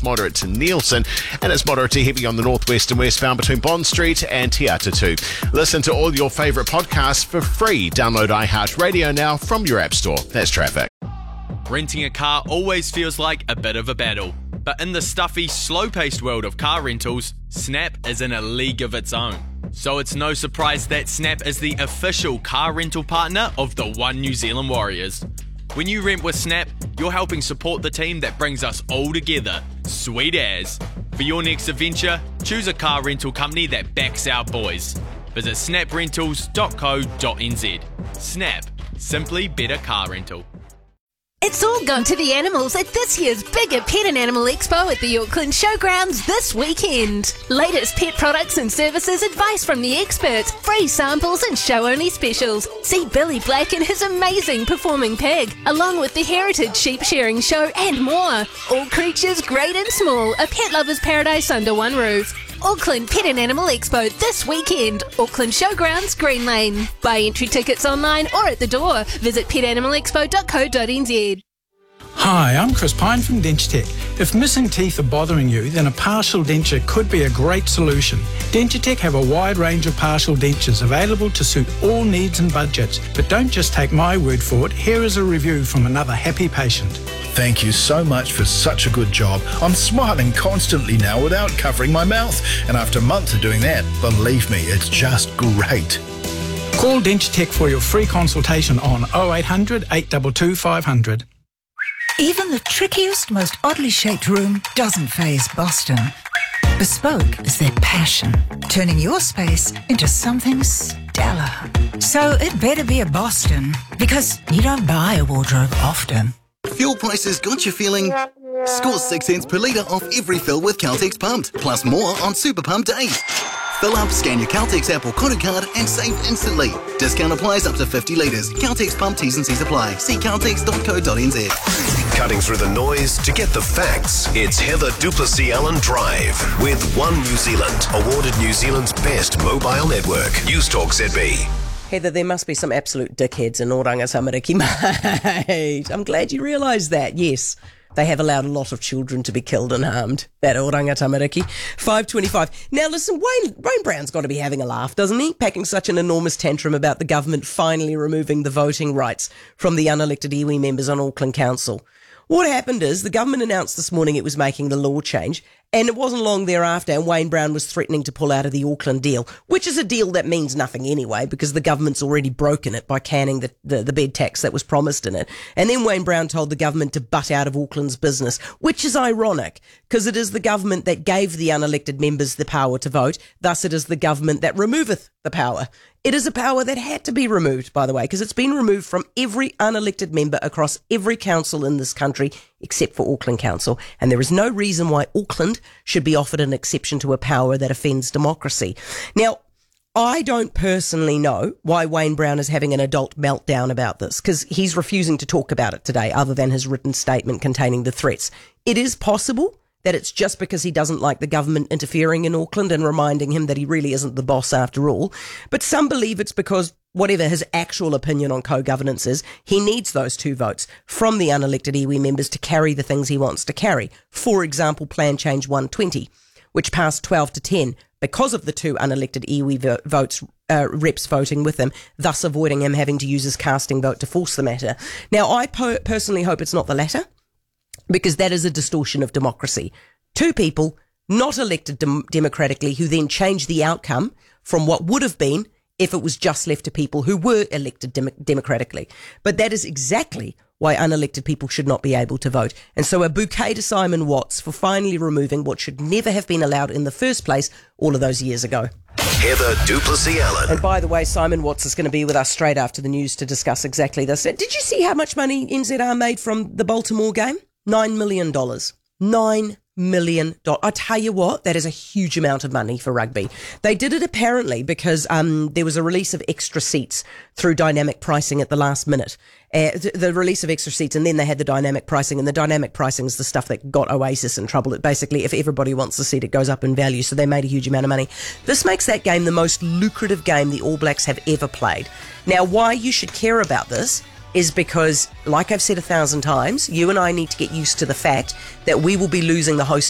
it's moderate to Nielsen, and it's moderate to heavy on the northwest and westbound between Bond Street and Te Atatu. Listen to all your favourite podcasts for free. Download iHeartRadio now from your app store. That's traffic. Renting a car always feels like a bit of a battle. But in the stuffy, slow-paced world of car rentals, Snap is in a league of its own. So it's no surprise that Snap is the official car rental partner of the One New Zealand Warriors. When you rent with Snap, you're helping support the team that brings us all together. Sweet as. For your next adventure, choose a car rental company that backs our boys. Visit snaprentals.co.nz. Snap. Simply better car rental. It's all gone to the animals at this year's bigger Pet and Animal Expo at the Auckland Showgrounds this weekend. Latest pet products and services, advice from the experts, free samples and show-only specials. See Billy Black and his amazing performing pig, along with the Heritage Sheep Shearing Show and more. All creatures great and small, a pet lover's paradise under one roof. Auckland Pet and Animal Expo this weekend. Auckland Showgrounds, Green Lane. Buy entry tickets online or at the door. Visit petanimalexpo.co.nz. Hi, I'm Chris Pine from Dentitech. If missing teeth are bothering you, then a partial denture could be a great solution. Dentitech have a wide range of partial dentures available to suit all needs and budgets. But don't just take my word for it. Here is a review from another happy patient. Thank you so much for such a good job. I'm smiling constantly now without covering my mouth. And after months of doing that, believe me, it's just great. Call Dentitech for your free consultation on 0800 822 500. Even the trickiest, most oddly shaped room doesn't faze Boston. Bespoke is their passion, turning your space into something stellar. So it better be a Boston, because you don't buy a wardrobe often. Fuel prices got you feeling? Score 6 cents per litre off every fill with Caltex Pumped, plus more on Super Pump days. Fill up, scan your Caltex app or credit card and save instantly. Discount applies up to 50 litres. Caltex Pump T's and C's apply. See caltex.co.nz. Cutting through the noise to get the facts, it's Heather Duplessis-Allen Drive with One New Zealand, awarded New Zealand's best mobile network. Newstalk ZB. Heather, there must be some absolute dickheads in Oranga Tamariki, mate. I'm glad you realised that. Yes, they have allowed a lot of children to be killed and harmed at Oranga Tamariki. 5:25. Now listen, Wayne Brown's got to be having a laugh, doesn't he? Packing such an enormous tantrum about the government finally removing the voting rights from the unelected iwi members on Auckland Council. What happened is the government announced this morning it was making the law change, and it wasn't long thereafter and Wayne Brown was threatening to pull out of the Auckland deal, which is a deal that means nothing anyway because the government's already broken it by canning the bed tax that was promised in it. And then Wayne Brown told the government to butt out of Auckland's business, which is ironic because it is the government that gave the unelected members the power to vote, thus it is the government that removeth the power. It is a power that had to be removed, by the way, because it's been removed from every unelected member across every council in this country except for Auckland Council. And there is no reason why Auckland should be offered an exception to a power that offends democracy. Now, I don't personally know why Wayne Brown is having an adult meltdown about this, because he's refusing to talk about it today other than his written statement containing the threats. It is possible that it's just because he doesn't like the government interfering in Auckland and reminding him that he really isn't the boss after all. But some believe it's because whatever his actual opinion on co-governance is, he needs those 2 votes from the unelected iwi members to carry the things he wants to carry. For example, Plan Change 120, which passed 12-10 because of the 2 unelected iwi reps voting with him, thus avoiding him having to use his casting vote to force the matter. Now, I personally hope it's not the latter, because that is a distortion of democracy. 2 people not elected democratically who then change the outcome from what would have been if it was just left to people who were elected democratically. But that is exactly why unelected people should not be able to vote. And so a bouquet to Simon Watts for finally removing what should never have been allowed in the first place all of those years ago. Heather Duplessis-Allen. And by the way, Simon Watts is going to be with us straight after the news to discuss exactly this. Did you see how much money NZR made from the Baltimore game? $9 million. $9 million. I tell you what, that is a huge amount of money for rugby. They did it apparently because there was a release of extra seats through dynamic pricing at the last minute. The release of extra seats, and then they had the dynamic pricing, and the dynamic pricing is the stuff that got Oasis in trouble. It basically, if everybody wants the seat, it goes up in value, so they made a huge amount of money. This makes that game the most lucrative game the All Blacks have ever played. Now, why you should care about this is because, like I've said 1,000 times, you and I need to get used to the fact that we will be losing the host